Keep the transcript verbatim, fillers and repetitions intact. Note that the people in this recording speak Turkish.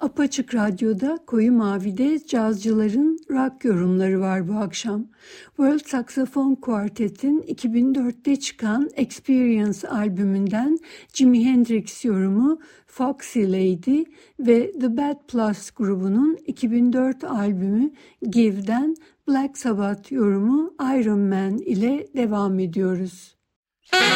Apaçık Radyo'da Koyu Mavi'de cazcıların rock yorumları var bu akşam. World Saxophone Quartet'in iki bin dörtte çıkan Experience albümünden Jimi Hendrix yorumu Foxy Lady ve The Bad Plus grubunun iki bin dört albümü Give'den Black Sabbath yorumu Iron Man ile devam ediyoruz.